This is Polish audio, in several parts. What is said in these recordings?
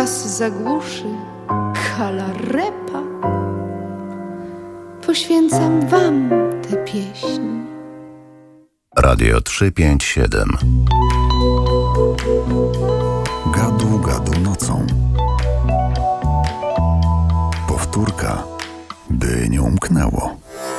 raz zagłuszy kalarepa, poświęcam wam tę pieśń. Radio 357. Gadu, gadu nocą. Powtórka, by nie umknęło.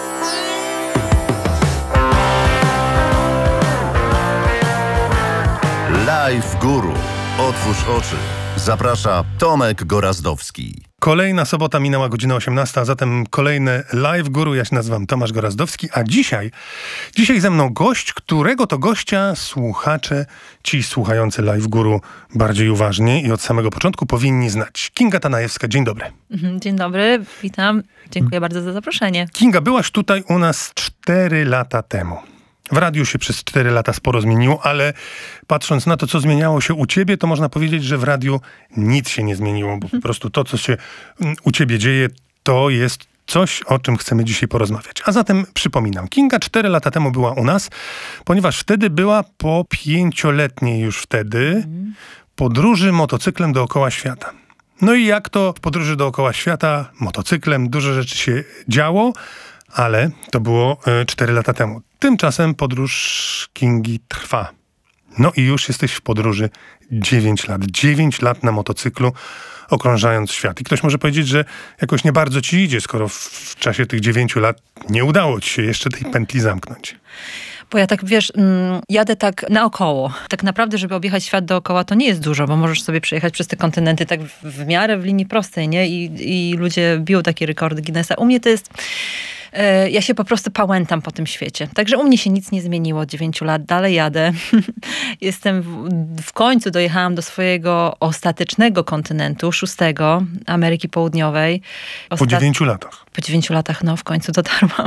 Live Guru. Otwórz oczy. Zaprasza Tomek Gorazdowski. Kolejna sobota, minęła godzina 18, a zatem kolejne Live Guru. Ja się nazywam Tomasz Gorazdowski, a dzisiaj ze mną gość, którego to gościa słuchacze, ci słuchający Live Guru bardziej uważnie i od samego początku powinni znać. Kinga Tanajewska, dzień dobry. Dzień dobry, witam. Dziękuję bardzo za zaproszenie. Kinga, byłaś tutaj u nas 4 lata temu. W radiu się przez 4 lata sporo zmieniło, ale patrząc na to, co zmieniało się u ciebie, to można powiedzieć, że w radiu nic się nie zmieniło, bo po prostu to, co się u ciebie dzieje, to jest coś, o czym chcemy dzisiaj porozmawiać. A zatem przypominam, Kinga 4 lata temu była u nas, ponieważ wtedy była po 5-letniej już wtedy podróży motocyklem dookoła świata. No i jak to w podróży dookoła świata motocyklem dużo rzeczy się działo, ale to było 4 lata temu. Tymczasem podróż Kingi trwa. No i już jesteś w podróży 9 lat. 9 lat na motocyklu, okrążając świat. I ktoś może powiedzieć, że jakoś nie bardzo ci idzie, skoro w czasie tych 9 lat nie udało ci się jeszcze tej pętli zamknąć. Bo ja tak, wiesz, jadę tak naokoło. Tak naprawdę, żeby objechać świat dookoła, to nie jest dużo, bo możesz sobie przejechać przez te kontynenty tak w miarę w linii prostej, nie? I ludzie biją takie rekordy Guinnessa. U mnie to jest... Ja się po prostu pałętam po tym świecie. Także u mnie się nic nie zmieniło od 9 lat. Dalej jadę. Jestem w końcu dojechałam do swojego ostatecznego kontynentu, 6, Ameryki Południowej. Po 9 latach. Po 9 latach, no w końcu dotarłam.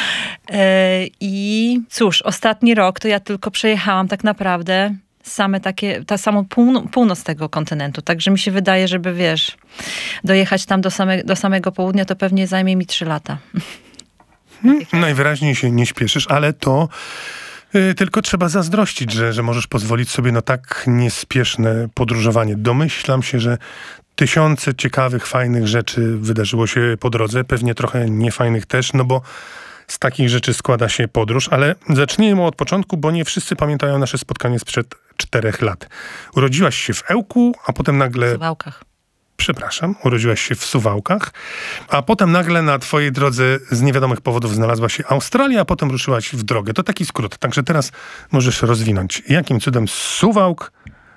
I cóż, ostatni rok to ja tylko przejechałam tak naprawdę ta samą północ tego kontynentu. Także mi się wydaje, żeby wiesz, dojechać tam do samego południa, to pewnie zajmie mi 3 lata. Najwyraźniej się nie śpieszysz, ale to tylko trzeba zazdrościć, że możesz pozwolić sobie na tak niespieszne podróżowanie. Domyślam się, że tysiące ciekawych, fajnych rzeczy wydarzyło się po drodze, pewnie trochę niefajnych też, no bo z takich rzeczy składa się podróż, ale zacznijmy od początku, bo nie wszyscy pamiętają nasze spotkanie sprzed 4 lat. Urodziłaś się w Ełku, a potem nagle... W Suwałkach. Przepraszam, urodziłaś się w Suwałkach, a potem nagle na twojej drodze z niewiadomych powodów znalazła się Australia, a potem ruszyłaś w drogę. To taki skrót, także teraz możesz rozwinąć. Jakim cudem z Suwałk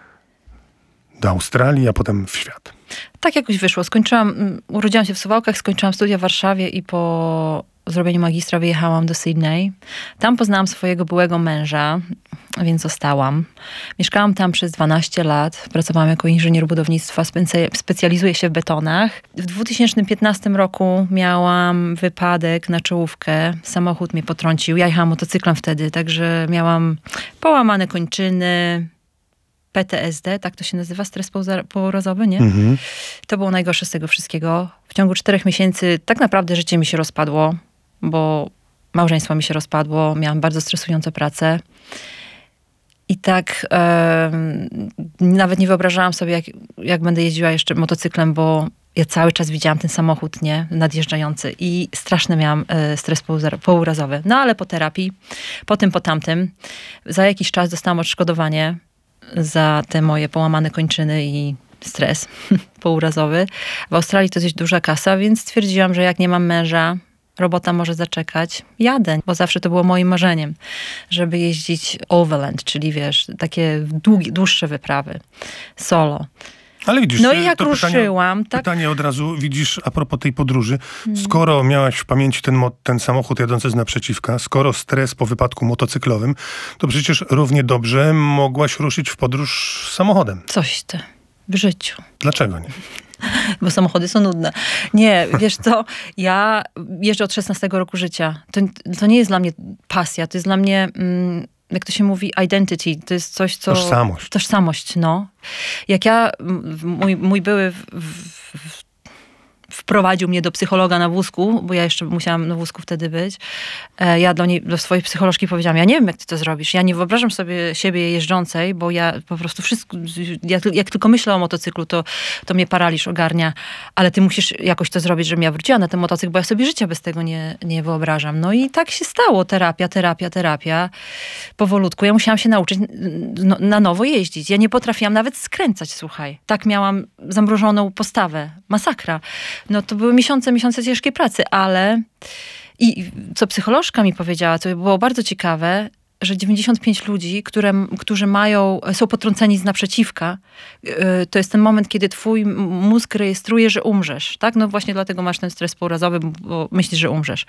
do Australii, a potem w świat? Tak jakoś wyszło. Urodziłam się w Suwałkach, skończyłam studia w Warszawie i po zrobieniu magistra wyjechałam do Sydney. Tam poznałam swojego byłego męża, więc zostałam. Mieszkałam tam przez 12 lat. Pracowałam jako inżynier budownictwa, specjalizuję się w betonach. W 2015 roku miałam wypadek na czołówkę. Samochód mnie potrącił. Ja jechałam motocyklem wtedy, także miałam połamane kończyny, PTSD, tak to się nazywa, stres pourazowy, nie? Mhm. To było najgorsze z tego wszystkiego. W ciągu 4 miesięcy tak naprawdę życie mi się rozpadło, bo małżeństwo mi się rozpadło, miałam bardzo stresującą pracę. I tak nawet nie wyobrażałam sobie, jak będę jeździła jeszcze motocyklem, bo ja cały czas widziałam ten samochód, nie? Nadjeżdżający i straszny miałam stres pourazowy. No ale po terapii, po tym, po tamtym, za jakiś czas dostałam odszkodowanie za te moje połamane kończyny i stres pourazowy. W Australii to dość duża kasa, więc stwierdziłam, że jak nie mam męża, robota może zaczekać, jadę, bo zawsze to było moim marzeniem, żeby jeździć overland, czyli wiesz, takie dłuższe wyprawy, solo. Ale widzisz, no i jak ruszyłam... Pytanie od razu, widzisz, a propos tej podróży, skoro miałaś w pamięci ten samochód jadący z naprzeciwka, skoro stres po wypadku motocyklowym, to przecież równie dobrze mogłaś ruszyć w podróż samochodem. Coś ty, w życiu. Dlaczego nie? Bo samochody są nudne. Nie, wiesz co, ja jeżdżę od 16 roku życia. To nie jest dla mnie pasja, to jest dla mnie... jak to się mówi, identity, to jest coś, co... Tożsamość. Tożsamość, no. Jak mój były wprowadził mnie do psychologa na wózku, bo ja jeszcze musiałam na wózku wtedy być. Ja do swojej psycholożki powiedziałam, ja nie wiem, jak ty to zrobisz. Ja nie wyobrażam sobie siebie jeżdżącej, bo ja po prostu wszystko, jak tylko myślę o motocyklu, to mnie paraliż ogarnia, ale ty musisz jakoś to zrobić, żebym ja wróciła na ten motocykl, bo ja sobie życia bez tego nie wyobrażam. No i tak się stało. Terapia. Powolutku. Ja musiałam się nauczyć na nowo jeździć. Ja nie potrafiłam nawet skręcać, słuchaj. Tak miałam zamrożoną postawę. Masakra. No to były miesiące ciężkiej pracy, ale i co psycholożka mi powiedziała, to było bardzo ciekawe, że 95 ludzi, którzy są potrąceni z naprzeciwka, to jest ten moment, kiedy twój mózg rejestruje, że umrzesz. Tak? No właśnie dlatego masz ten stres pourazowy, bo myślisz, że umrzesz.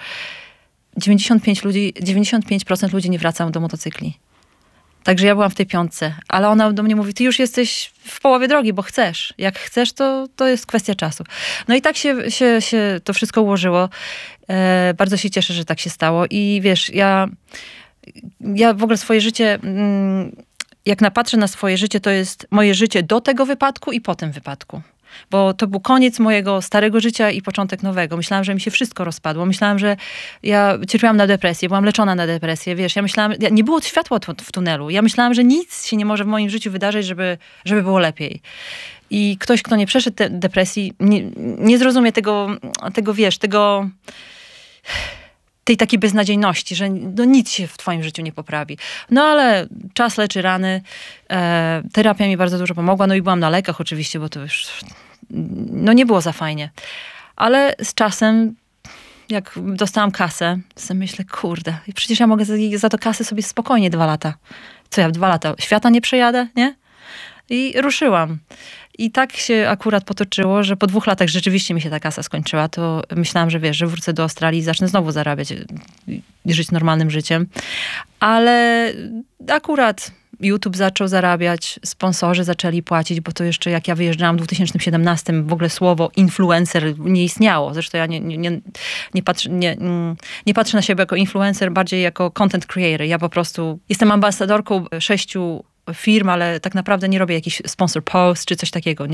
95% ludzi nie wraca do motocykli. Także ja byłam w tej 5, ale ona do mnie mówi, ty już jesteś w połowie drogi, bo chcesz. Jak chcesz, to jest kwestia czasu. No i tak się to wszystko ułożyło. Bardzo się cieszę, że tak się stało. I wiesz, ja w ogóle swoje życie, jak napatrzę na swoje życie, to jest moje życie do tego wypadku i po tym wypadku. Bo to był koniec mojego starego życia i początek nowego. Myślałam, że mi się wszystko rozpadło. Myślałam, że ja cierpiałam na depresję, byłam leczona na depresję. Wiesz, nie było światła w tunelu. Ja myślałam, że nic się nie może w moim życiu wydarzyć, żeby było lepiej. I ktoś, kto nie przeszedł depresji, nie zrozumie tej takiej beznadziejności, że nic się w twoim życiu nie poprawi. No ale czas leczy rany. Terapia mi bardzo dużo pomogła. No i byłam na lekach oczywiście, bo to już nie było za fajnie. Ale z czasem, jak dostałam kasę, sobie myślę, kurde, przecież ja mogę za to kasę sobie spokojnie 2 lata. Co ja w 2 lata świata nie przejadę, nie? I ruszyłam. I tak się akurat potoczyło, że po 2 latach rzeczywiście mi się ta kasa skończyła. To myślałam, że wiesz, że wrócę do Australii i zacznę znowu zarabiać i żyć normalnym życiem. Ale akurat YouTube zaczął zarabiać, sponsorzy zaczęli płacić, bo to jeszcze jak ja wyjeżdżałam w 2017, w ogóle słowo influencer nie istniało. Zresztą ja nie patrzę na siebie jako influencer, bardziej jako content creator. Ja po prostu jestem ambasadorką 6 firm, ale tak naprawdę nie robię jakichś sponsor post czy coś takiego.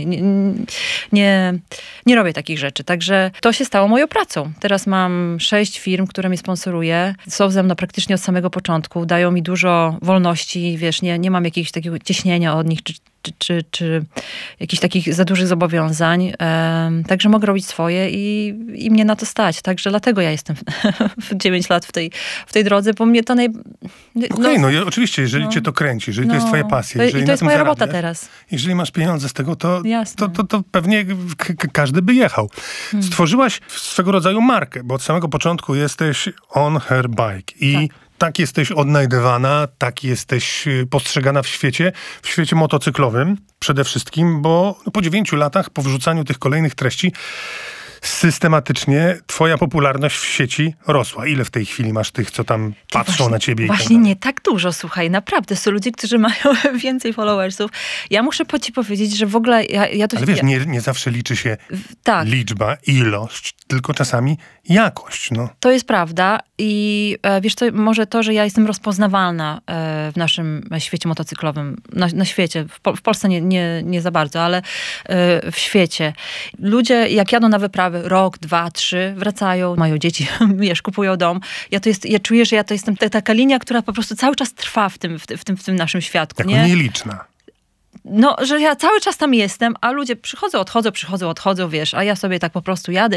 Nie robię takich rzeczy. Także to się stało moją pracą. Teraz mam 6 firm, które mnie sponsoruje. Są ze mną praktycznie od samego początku. Dają mi dużo wolności. Wiesz, nie mam jakiegoś takiego ciśnienia od nich, czy jakichś takich za dużych zobowiązań. Także mogę robić swoje i mnie na to stać. Także dlatego ja jestem 9 lat w tej drodze, bo mnie to oczywiście, jeżeli cię to kręci, jeżeli to jest twoja pasja. I to jest moja robota teraz. Jeżeli masz pieniądze z tego, to pewnie każdy by jechał. Stworzyłaś swego rodzaju markę, bo od samego początku jesteś on her bike. I tak jesteś odnajdywana, tak jesteś postrzegana w świecie motocyklowym przede wszystkim, bo po 9 latach, po wrzucaniu tych kolejnych treści, systematycznie twoja popularność w sieci rosła. Ile w tej chwili masz tych, co tam patrzą na ciebie? Właśnie nie tak dużo, słuchaj, naprawdę. Są ludzie, którzy mają więcej followersów. Ja muszę ci powiedzieć, że w ogóle ja to... Ale wiesz, nie zawsze liczy się liczba, ilość, tylko czasami jakość. No. To jest prawda i wiesz co, może to, że ja jestem rozpoznawalna w naszym świecie motocyklowym, na świecie, w Polsce nie za bardzo, ale w świecie. Ludzie, jak jadą na wyprawy, rok, 2, 3, wracają, mają dzieci, wiesz, kupują dom. Ja czuję, że ja to jestem taka linia, która po prostu cały czas trwa w tym naszym świadku. Jako nieliczna. No, że ja cały czas tam jestem, a ludzie odchodzą, wiesz, a ja sobie tak po prostu jadę.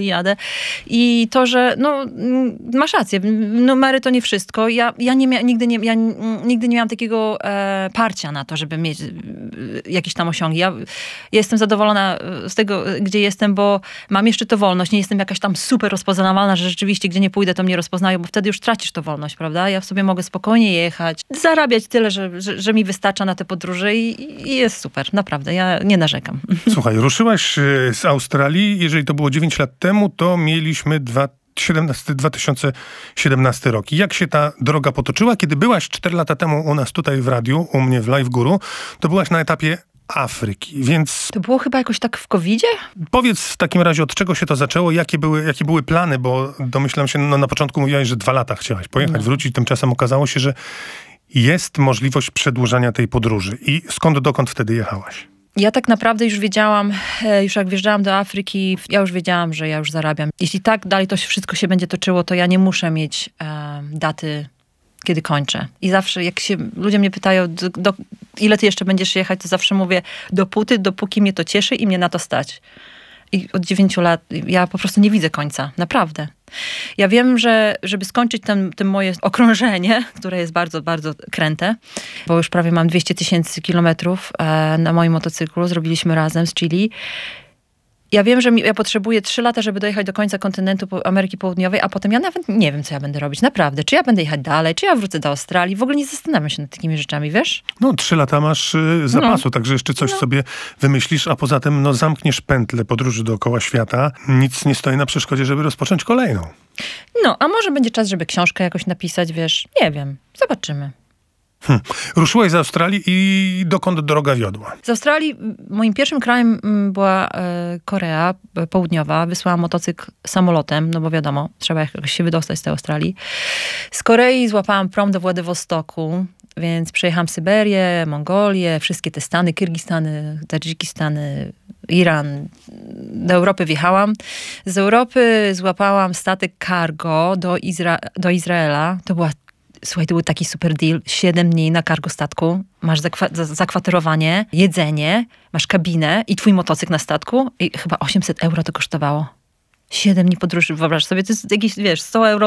I to, że, masz rację, numery to nie wszystko. Ja nigdy nie miałam takiego parcia na to, żeby mieć jakieś tam osiągi. Ja jestem zadowolona z tego, gdzie jestem, bo mam jeszcze tę wolność. Nie jestem jakaś tam super rozpoznawalna, że rzeczywiście, gdzie nie pójdę, to mnie rozpoznają, bo wtedy już tracisz tę wolność, prawda? Ja sobie mogę spokojnie jechać, zarabiać tyle, że mi wystarcza na te podróże i jest super, naprawdę, ja nie narzekam. Słuchaj, ruszyłaś z Australii, jeżeli to było 9 lat temu, to mieliśmy 2017 rok. Jak się ta droga potoczyła? Kiedy byłaś 4 lata temu u nas tutaj w radiu, u mnie w Live Guru, to byłaś na etapie Afryki, więc... To było chyba jakoś tak w COVID-zie? Powiedz w takim razie, od czego się to zaczęło, jakie były plany, bo domyślam się, na początku mówiłaś, że 2 lata chciałaś pojechać, wrócić, tymczasem okazało się, że jest możliwość przedłużania tej podróży. I dokąd wtedy jechałaś? Ja tak naprawdę już wiedziałam, już jak wjeżdżałam do Afryki, ja już wiedziałam, że ja już zarabiam. Jeśli tak dalej to wszystko się będzie toczyło, to ja nie muszę mieć daty, kiedy kończę. I zawsze jak się ludzie mnie pytają, ile ty jeszcze będziesz jechać, to zawsze mówię dopóki mnie to cieszy i mnie na to stać. I od 9 lat ja po prostu nie widzę końca. Naprawdę. Ja wiem, że żeby skończyć to moje okrążenie, które jest bardzo, bardzo kręte, bo już prawie mam 200 000 kilometrów na moim motocyklu, zrobiliśmy razem z Chile. Ja wiem, że ja potrzebuję 3 lata, żeby dojechać do końca kontynentu Ameryki Południowej, a potem ja nawet nie wiem, co ja będę robić. Naprawdę. Czy ja będę jechać dalej, czy ja wrócę do Australii. W ogóle nie zastanawiam się nad takimi rzeczami, wiesz? 3 lata masz zapasu, także jeszcze coś sobie wymyślisz, a poza tym zamkniesz pętlę podróży dookoła świata. Nic nie stoi na przeszkodzie, żeby rozpocząć kolejną. A może będzie czas, żeby książkę jakoś napisać, wiesz? Nie wiem. Zobaczymy. Ruszyłeś z Australii i dokąd droga wiodła? Z Australii moim pierwszym krajem była Korea Południowa. Wysłałam motocykl samolotem, no bo wiadomo, trzeba jakoś się wydostać z tej Australii. Z Korei złapałam prom do Władywostoku, więc przejechałam Syberię, Mongolię, wszystkie te stany, Kirgistany, Tadżykistany, Iran. Do Europy wjechałam. Z Europy złapałam statek cargo do Izraela. Słuchaj, to był taki super deal. 7 dni na cargo statku. Masz zakwaterowanie, jedzenie, masz kabinę i twój motocykl na statku. I chyba 800 euro to kosztowało. 7 dni podróży, wyobraź sobie, to jest jakieś, wiesz, 100 euro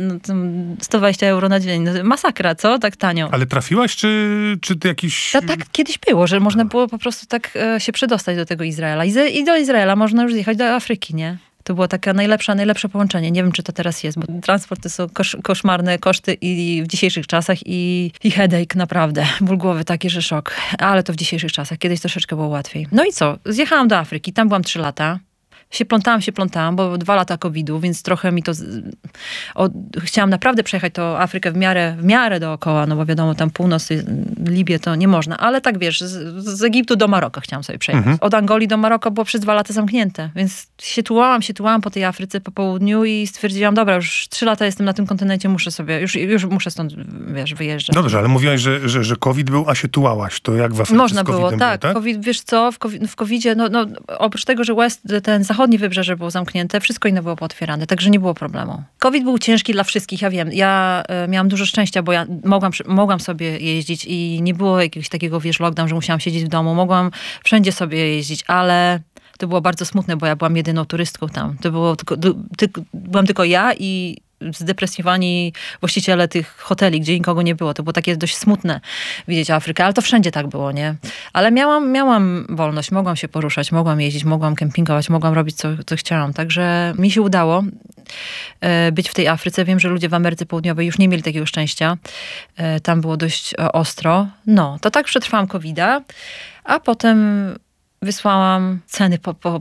120 euro na dzień. No, masakra, co? Tak tanio. Ale trafiłaś, czy ty jakiś... Tak kiedyś było, że można było po prostu tak się przedostać do tego Izraela. I do Izraela można już zjechać do Afryki, nie? To było takie najlepsze połączenie. Nie wiem, czy to teraz jest, bo transport to są koszmarne koszty i w dzisiejszych czasach i headache, naprawdę. Ból głowy taki, że szok. Ale to w dzisiejszych czasach. Kiedyś troszeczkę było łatwiej. No i co? Zjechałam do Afryki. Tam byłam 3 lata. Się plątałam, bo 2 lata COVID-u, więc trochę mi to... chciałam naprawdę przejechać to Afrykę w miarę dookoła, no bo wiadomo, tam północ, Libię to nie można, ale tak wiesz, z Egiptu do Maroka chciałam sobie przejechać. Od Angolii do Maroka było przez 2 lata zamknięte, więc się tułałam po tej Afryce po południu i stwierdziłam, dobra, już 3 lata jestem na tym kontynencie, muszę sobie, już muszę stąd, wiesz, wyjeżdżać. Dobrze, ale mówiłaś, że COVID był, a się tułałaś. To jak w Afryce można z COVID-em było, tak. tak? COVID, wiesz co, w COVID-zie, oprócz tego, że ten zachodnie wybrzeże było zamknięte, wszystko inne było pootwierane, także nie było problemu. COVID był ciężki dla wszystkich, ja wiem. Ja miałam dużo szczęścia, bo ja mogłam sobie jeździć i nie było jakiegoś takiego, wiesz, lockdown, że musiałam siedzieć w domu. Mogłam wszędzie sobie jeździć, ale to było bardzo smutne, bo ja byłam jedyną turystką tam. To było byłam tylko ja i zdepresjowani właściciele tych hoteli, gdzie nikogo nie było. To było takie dość smutne widzieć Afrykę, ale to wszędzie tak było, nie? Ale miałam wolność, mogłam się poruszać, mogłam jeździć, mogłam kempingować, mogłam robić co chciałam. Także mi się udało być w tej Afryce. Wiem, że ludzie w Ameryce Południowej już nie mieli takiego szczęścia. Tam było dość ostro. To tak przetrwałam COVID-a, a potem wysłałam ceny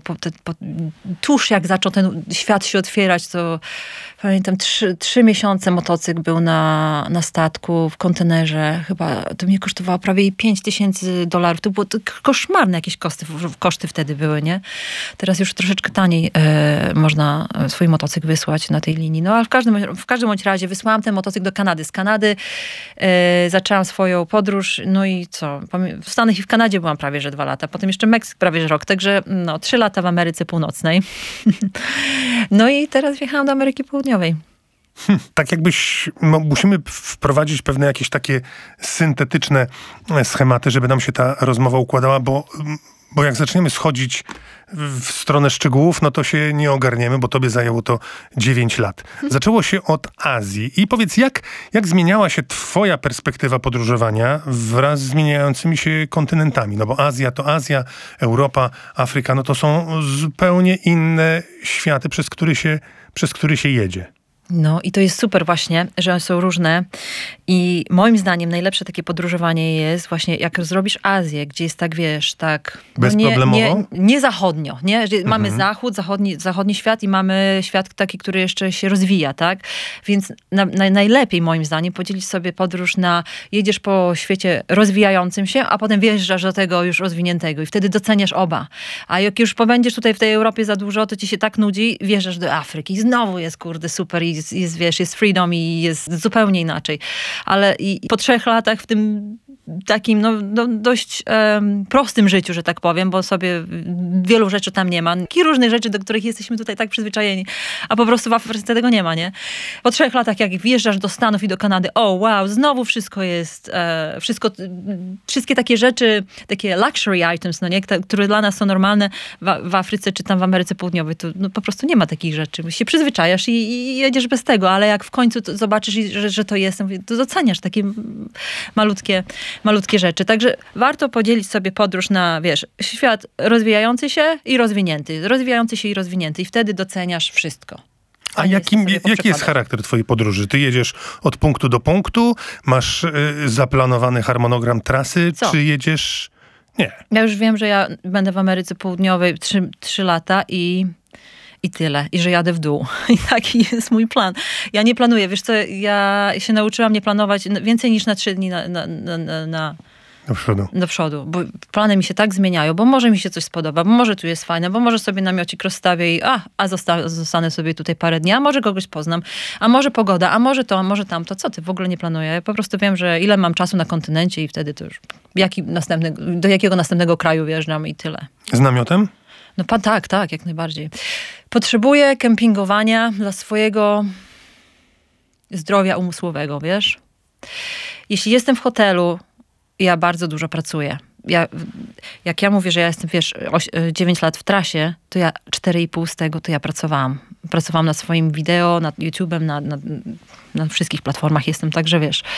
tuż jak zaczął ten świat się otwierać, to pamiętam 3 miesiące motocykl był na statku, w kontenerze. Chyba to mnie kosztowało prawie $5000. To było koszmarne jakieś koszty wtedy były, nie? Teraz już troszeczkę taniej można swój motocykl wysłać na tej linii. Ale w każdym bądź razie wysłałam ten motocykl do Kanady. Z Kanady zaczęłam swoją podróż, no i co? W Stanach i w Kanadzie byłam prawie że 2 lata. Potem jeszcze Meksyk prawie że rok. Także 3 lata w Ameryce Północnej. No i teraz wjechałam do Ameryki Południowej. Tak jakbyś, musimy wprowadzić pewne jakieś takie syntetyczne schematy, żeby nam się ta rozmowa układała, bo jak zaczniemy schodzić w stronę szczegółów, no to się nie ogarniemy, bo tobie zajęło to 9 lat. Zaczęło się od Azji. I powiedz, jak zmieniała się twoja perspektywa podróżowania wraz z zmieniającymi się kontynentami? No bo Azja to Azja, Europa, Afryka, no to są zupełnie inne światy, przez który się jedzie. No i to jest super właśnie, że one są różne i moim zdaniem najlepsze takie podróżowanie jest właśnie jak zrobisz Azję, gdzie jest tak, wiesz, tak... Bezproblemowo? Nie zachodnio, nie? Mamy zachód, zachodni świat i mamy świat taki, który jeszcze się rozwija, tak? Więc najlepiej moim zdaniem podzielić sobie podróż na jedziesz po świecie rozwijającym się, a potem wjeżdżasz do tego już rozwiniętego i wtedy doceniasz oba. A jak już pobędziesz tutaj w tej Europie za dużo, to ci się tak nudzi, wjeżdżasz do Afryki i znowu jest kurde super jest freedom i jest zupełnie inaczej. Ale i po 3 latach w tym takim dość prostym życiu, że tak powiem, bo sobie wielu rzeczy tam nie ma. I różnych rzeczy, do których jesteśmy tutaj tak przyzwyczajeni, a po prostu w Afryce tego nie ma, nie? Po 3 latach, jak wjeżdżasz do Stanów i do Kanady, wow, znowu wszystko jest, wszystkie takie rzeczy, takie luxury items, no nie? Które dla nas są normalne w Afryce czy tam w Ameryce Południowej, to po prostu nie ma takich rzeczy. Się przyzwyczajasz i jedziesz bez tego, ale jak w końcu zobaczysz, że to jest, to doceniasz takie malutkie rzeczy. Także warto podzielić sobie podróż na, świat rozwijający się i rozwinięty. Rozwijający się i rozwinięty. I wtedy doceniasz wszystko. A jaki jest charakter twojej podróży? Ty jedziesz od punktu do punktu? Masz zaplanowany harmonogram trasy? Czy jedziesz... Nie. Ja już wiem, że ja będę w Ameryce Południowej 3 lata i tyle. I że jadę w dół. I taki jest mój plan. Ja nie planuję. Wiesz co, ja się nauczyłam nie planować więcej niż na 3 dni do przodu. Bo plany mi się tak zmieniają, bo może mi się coś spodoba, bo może tu jest fajne, bo może sobie namiocik rozstawię i zostanę sobie tutaj parę dni, a może kogoś poznam, a może pogoda, a może to, a może tamto. Co ty? W ogóle nie planuję. Ja po prostu wiem, że ile mam czasu na kontynencie i wtedy to już do jakiego następnego kraju wjeżdżam i tyle. Z namiotem? No tak, jak najbardziej. Potrzebuję kempingowania dla swojego zdrowia umysłowego, wiesz? Jeśli jestem w hotelu, ja bardzo dużo pracuję. Jak ja mówię, że ja jestem, 9 lat w trasie, to ja 4,5 z tego to ja pracowałam. Pracowałam nad swoim wideo, nad YouTube'em, na wszystkich platformach jestem, także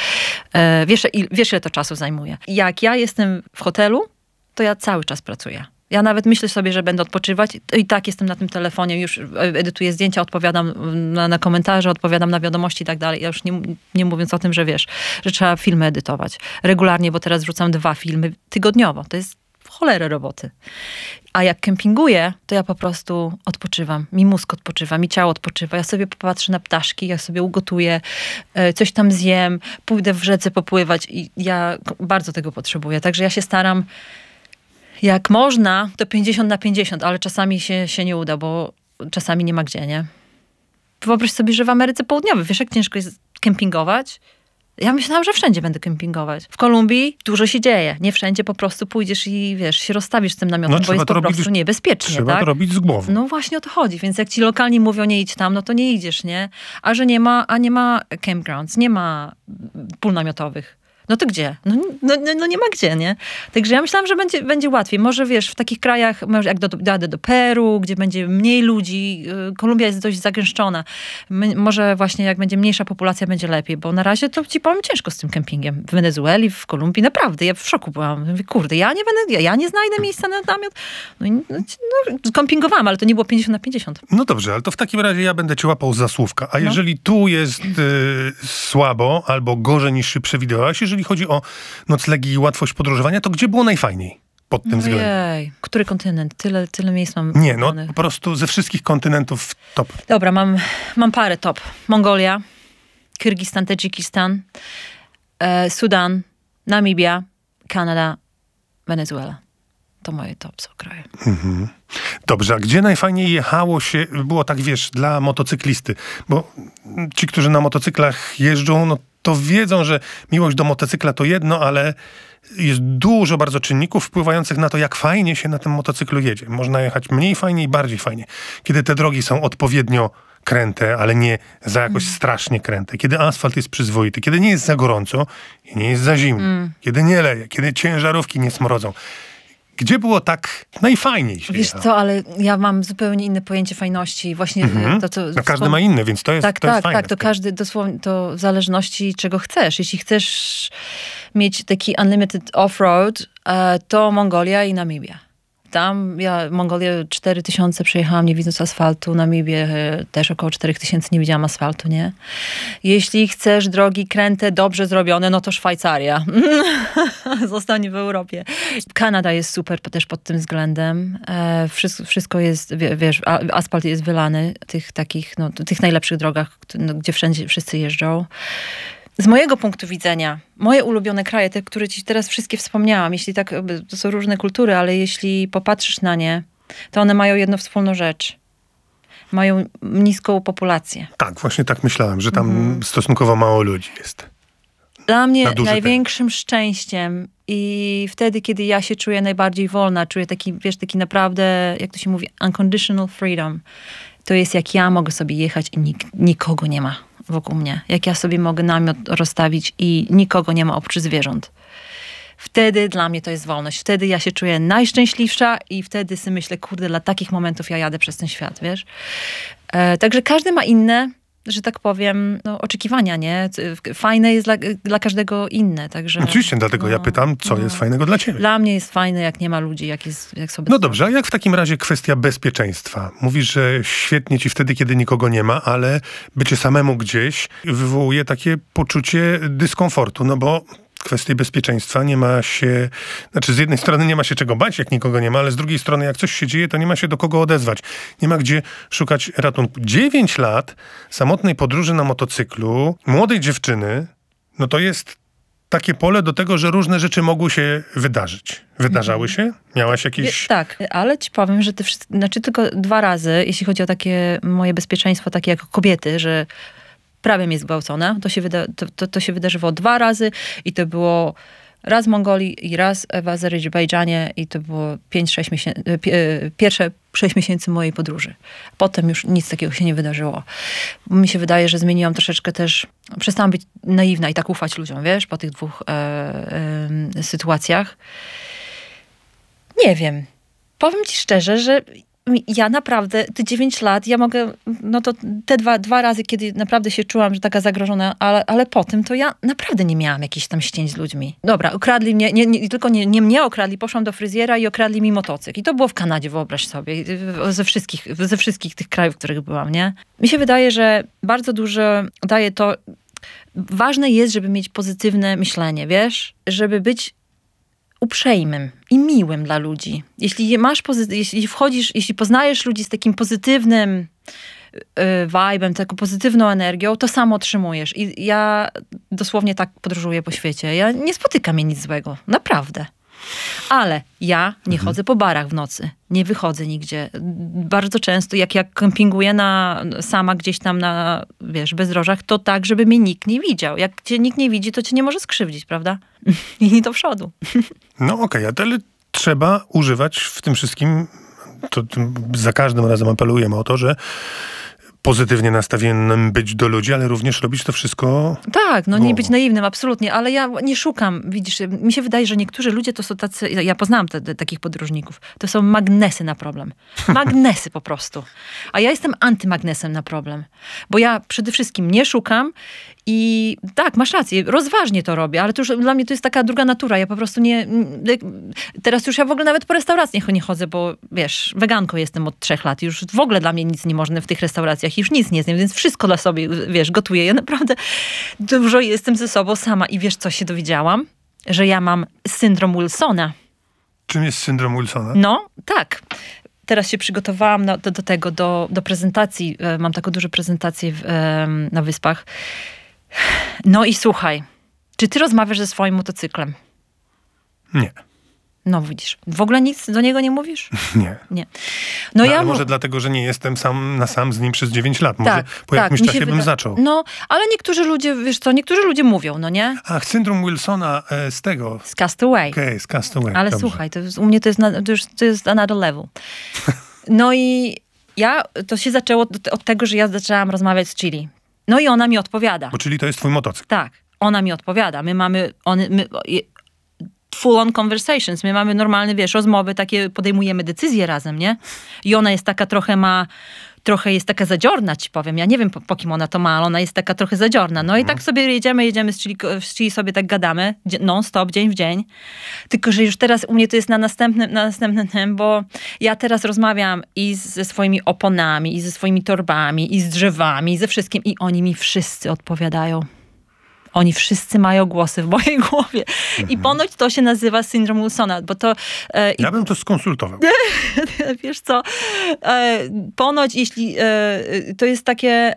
wiesz, ile to czasu zajmuje. Jak ja jestem w hotelu, to ja cały czas pracuję. Ja nawet myślę sobie, że będę odpoczywać i tak jestem na tym telefonie, już edytuję zdjęcia, odpowiadam na komentarze, odpowiadam na wiadomości i tak dalej. Ja już nie mówiąc o tym, że że trzeba filmy edytować regularnie, bo teraz wrzucam 2 filmy tygodniowo. To jest w cholerę roboty. A jak kempinguję, to ja po prostu odpoczywam. Mi mózg odpoczywa, mi ciało odpoczywa. Ja sobie popatrzę na ptaszki, ja sobie ugotuję, coś tam zjem, pójdę w rzece popływać i ja bardzo tego potrzebuję. Także ja się staram jak można, to 50/50, ale czasami się nie uda, bo czasami nie ma gdzie, nie? Wyobraź sobie, że w Ameryce Południowej, wiesz jak ciężko jest kempingować? Ja myślałam, że wszędzie będę kempingować. W Kolumbii dużo się dzieje. Nie wszędzie po prostu pójdziesz i się rozstawisz z tym namiotem, bo jest po prostu niebezpiecznie. Trzeba to robić z głową. No właśnie o to chodzi. Więc jak ci lokalni mówią, nie idź tam, no to nie idziesz, nie? A że nie ma campgrounds, nie ma pól namiotowych. No to gdzie? No nie ma gdzie, nie? Także ja myślałam, że będzie łatwiej. Może w takich krajach, jak jadę do Peru, gdzie będzie mniej ludzi, Kolumbia jest dość zagęszczona. Może właśnie jak będzie mniejsza populacja, będzie lepiej, bo na razie to ci powiem ciężko z tym kempingiem. W Wenezueli, w Kolumbii, naprawdę, ja w szoku byłam. Mówię, kurde, ja nie znajdę miejsca na namiot. Kempingowałam, ale to nie było 50/50. No dobrze, ale to w takim razie ja będę cię łapał za słówka. A jeżeli tu jest słabo albo gorzej niż się przewidywałaś, jeżeli chodzi o noclegi i łatwość podróżowania, to gdzie było najfajniej pod tym względem? Ojej, który kontynent? Tyle miejsc mam. Nie, po prostu ze wszystkich kontynentów top. Dobra, mam parę top. Mongolia, Kirgistan, Tadżykistan, Sudan, Namibia, Kanada, Wenezuela. To moje top są kraje. Mhm. Dobrze, a gdzie najfajniej jechało się, było tak, dla motocyklisty? Bo ci, którzy na motocyklach jeżdżą, to wiedzą, że miłość do motocykla to jedno, ale jest dużo bardzo czynników wpływających na to, jak fajnie się na tym motocyklu jedzie. Można jechać mniej fajnie i bardziej fajnie. Kiedy te drogi są odpowiednio kręte, ale nie za jakoś strasznie kręte. Kiedy asfalt jest przyzwoity, kiedy nie jest za gorąco i nie jest za zimno. Kiedy nie leje, kiedy ciężarówki nie smrodzą. Gdzie było tak najfajniej się Wiesz co, ale ja mam zupełnie inne pojęcie fajności. Właśnie każdy ma inne, więc to jest fajne. Tak, to każdy dosłownie, to w zależności czego chcesz. Jeśli chcesz mieć taki unlimited off-road, to Mongolia i Namibia. Tam Mongolię 4000 przejechałam, nie widząc asfaltu. Namibię też około 4000 nie widziałam asfaltu, nie? Jeśli chcesz drogi kręte, dobrze zrobione, no to Szwajcaria. Zostań w Europie. Kanada jest super też pod tym względem. Wszystko jest, asfalt jest wylany. Tych najlepszych drogach, gdzie wszyscy jeżdżą. Z mojego punktu widzenia, moje ulubione kraje, te, które ci teraz wszystkie wspomniałam, jeśli tak, to są różne kultury, ale jeśli popatrzysz na nie, to one mają jedną wspólną rzecz. Mają niską populację. Tak, właśnie tak myślałem, że tam stosunkowo mało ludzi jest. Na Dla mnie duży największym szczęściem i wtedy, kiedy ja się czuję najbardziej wolna, czuję taki, wiesz, taki naprawdę, jak to się mówi, unconditional freedom, to jest jak ja mogę sobie jechać i nikogo nie ma wokół mnie. Jak ja sobie mogę namiot rozstawić i nikogo nie ma oprócz zwierząt. Wtedy dla mnie to jest wolność. Wtedy ja się czuję najszczęśliwsza i wtedy sobie myślę, kurde, dla takich momentów ja jadę przez ten świat, wiesz. Także każdy ma inne, że tak powiem, no, oczekiwania, nie? Fajne jest dla każdego inne, także... Oczywiście, dlatego ja pytam, co jest fajnego dla ciebie. Dla mnie jest fajne, jak nie ma ludzi, jak sobie... No dobrze, a jak w takim razie kwestia bezpieczeństwa? Mówisz, że świetnie ci wtedy, kiedy nikogo nie ma, ale bycie samemu gdzieś wywołuje takie poczucie dyskomfortu, no bo kwestii bezpieczeństwa nie ma się... Znaczy, z jednej strony nie ma się czego bać, jak nikogo nie ma, ale z drugiej strony, jak coś się dzieje, to nie ma się do kogo odezwać. Nie ma gdzie szukać ratunku. 9 lat samotnej podróży na motocyklu, młodej dziewczyny, no to jest takie pole do tego, że różne rzeczy mogły się wydarzyć. Wydarzały się? Miałaś jakieś... Tak, ale ci powiem, że znaczy tylko 2 razy, jeśli chodzi o takie moje bezpieczeństwo, takie jako kobiety, że prawie mnie zgwałcona. To się wydarzyło 2 razy i to było raz w Mongolii i raz w Azerbejdżanie i to było 5-6 miesięcy, pierwsze 6 miesięcy mojej podróży. Potem już nic takiego się nie wydarzyło. Mi się wydaje, że zmieniłam troszeczkę też, przestałam być naiwna i tak ufać ludziom, wiesz, po tych 2 sytuacjach. Nie wiem. Powiem ci szczerze, że ja naprawdę, te 9 lat, ja mogę, no to te dwa razy, kiedy naprawdę się czułam, że taka zagrożona, ale po tym to ja naprawdę nie miałam jakichś tam ścień z ludźmi. Dobra, okradli mnie, tylko nie mnie okradli, poszłam do fryzjera i okradli mi motocykl. I to było w Kanadzie, wyobraź sobie, ze wszystkich tych krajów, w których byłam, nie? Mi się wydaje, że bardzo dużo daje to, ważne jest, żeby mieć pozytywne myślenie, wiesz? Żeby być uprzejmym i miłym dla ludzi. Jeśli poznajesz ludzi z takim pozytywnym vibe'em, taką pozytywną energią, to samo otrzymujesz. I ja dosłownie tak podróżuję po świecie. Ja nie spotykam mnie nic złego. Naprawdę. Ale ja nie chodzę po barach w nocy. Nie wychodzę nigdzie. Bardzo często, jak kempinguję sama gdzieś tam na, wiesz, bezdrożach, to tak, żeby mnie nikt nie widział. Jak cię nikt nie widzi, to cię nie może skrzywdzić, prawda? I do przodu. No okej, ale trzeba używać w tym wszystkim, to za każdym razem apelujemy o to, że pozytywnie nastawionym być do ludzi, ale również robić to wszystko... Tak, no nie być naiwnym, absolutnie, ale ja nie szukam, widzisz, mi się wydaje, że niektórzy ludzie to są tacy, ja poznałam takich podróżników, to są magnesy na problem. Magnesy po prostu. A ja jestem antymagnesem na problem, bo ja przede wszystkim nie szukam i tak, masz rację, rozważnie to robię, ale to już dla mnie to jest taka druga natura, ja po prostu teraz już ja w ogóle nawet po restauracjach nie chodzę, bo wiesz, weganką jestem od 3 lat, już w ogóle dla mnie nic nie można w tych restauracjach, już nic nie zjem, więc wszystko dla sobie, wiesz, gotuję. Ja naprawdę dużo jestem ze sobą sama i wiesz, co się dowiedziałam? Że ja mam syndrom Wilsona. Czym jest syndrom Wilsona? No, tak. Teraz się przygotowałam do prezentacji. Mam taką dużą prezentację na Wyspach. No i słuchaj, czy ty rozmawiasz ze swoim motocyklem? Nie. No widzisz, w ogóle nic do niego nie mówisz? Nie. No ale może dlatego, że nie jestem sam z nim przez 9 lat. Może tak, po jakimś czasie bym zaczął. No, ale niektórzy ludzie, wiesz co, niektórzy ludzie mówią, no nie? Ach, syndrom Wilsona z tego. Z Castaway. Okej, z Castaway. Ale dobrze. słuchaj, u mnie to jest another level. No i to się zaczęło od tego, że ja zaczęłam rozmawiać z Chili. No i ona mi odpowiada. Bo Chili to jest twój motocykl. Tak, ona mi odpowiada. My mamy full on conversations. My mamy normalne, wiesz, rozmowy, takie podejmujemy decyzje razem, nie? I ona jest taka trochę jest taka zadziorna, ci powiem. Ja nie wiem, po kim ona to ma, ale ona jest taka trochę zadziorna. No i tak sobie jedziemy z Chili sobie tak gadamy, non-stop, dzień w dzień. Tylko, że już teraz u mnie to jest na następnym, bo ja teraz rozmawiam i ze swoimi oponami, i ze swoimi torbami, i z drzewami, i ze wszystkim. I oni mi wszyscy odpowiadają. Oni wszyscy mają głosy w mojej głowie. I ponoć to się nazywa syndrom Wilsona, bo to... Ja bym to skonsultował. Wiesz co? Ponoć, jeśli... to jest takie...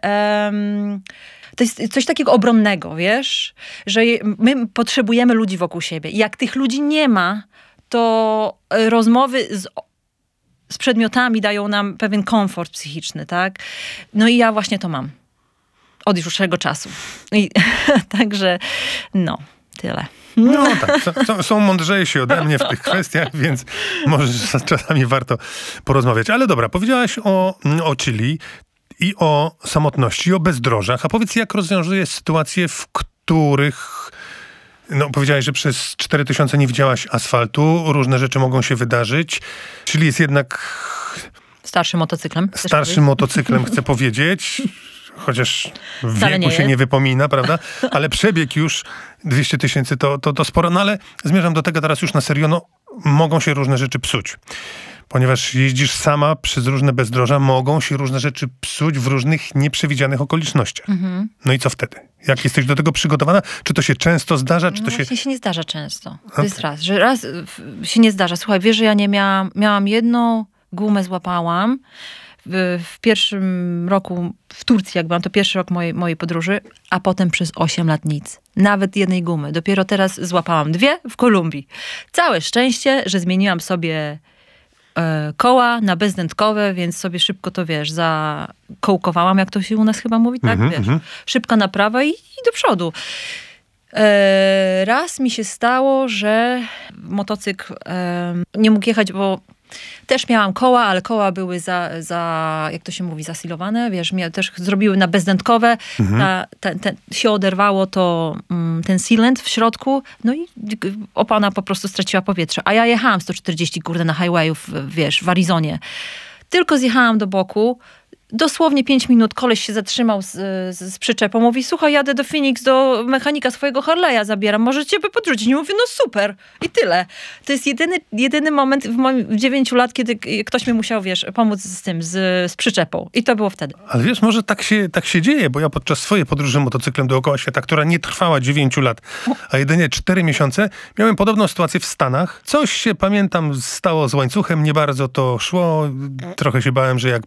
To jest coś takiego obronnego, wiesz? Że my potrzebujemy ludzi wokół siebie. I jak tych ludzi nie ma, to rozmowy z przedmiotami dają nam pewien komfort psychiczny, tak? No i ja właśnie to mam. od dłuższego czasu. I także, tyle. No tak, są mądrzejsi ode mnie w tych kwestiach, więc może czasami warto porozmawiać. Ale dobra, powiedziałaś o Chili i o samotności, i o bezdrożach. A powiedz, jak rozwiązujesz sytuacje, w których... powiedziałaś, że przez 4000 nie widziałaś asfaltu, różne rzeczy mogą się wydarzyć. Chili jest jednak... Starszym motocyklem. Starszym motocyklem, chcę powiedzieć. Chociaż w Wcale wieku się nie wypomina, prawda? Ale przebieg już 200 000 to sporo. No ale zmierzam do tego teraz już na serio. Mogą się różne rzeczy psuć. Ponieważ jeździsz sama przez różne bezdroża, mogą się różne rzeczy psuć w różnych nieprzewidzianych okolicznościach. Mhm. No i co wtedy? Jak jesteś do tego przygotowana? Czy to się często zdarza? Czy to właśnie się nie zdarza często. To jest raz, że raz się nie zdarza. Słuchaj, wiesz, że ja nie miałam jedną gumę złapałam w pierwszym roku w Turcji, jak byłam, to pierwszy rok mojej podróży, a potem przez 8 lat nic. Nawet jednej gumy. Dopiero teraz złapałam 2 w Kolumbii. Całe szczęście, że zmieniłam sobie koła na bezdętkowe, więc sobie szybko to, zakołkowałam, jak to się u nas chyba mówi, tak? Szybka naprawa i do przodu. Raz mi się stało, że motocykl nie mógł jechać, bo też miałam koła, ale koła były jak to się mówi, zasilowane, też zrobiły na bezdętkowe, się oderwało ten sealant w środku, no i opona po prostu straciła powietrze. A ja jechałam 140, na highwayu, w Arizonie. Tylko zjechałam do boku, dosłownie 5 minut koleś się zatrzymał z przyczepą. Mówi, słuchaj, jadę do Phoenix, do mechanika swojego Harley'a zabieram. Może ciebie podrzucić? I mówię, no super. I tyle. To jest jedyny moment w moim 9 lat, kiedy ktoś mi musiał, pomóc z tym, z przyczepą. I to było wtedy. Ale wiesz, może tak się dzieje, bo ja podczas swojej podróży motocyklem dookoła świata, która nie trwała 9 lat, a jedynie 4 miesiące, miałem podobną sytuację w Stanach. Coś się, pamiętam, stało z łańcuchem, nie bardzo to szło. Trochę się bałem, że jak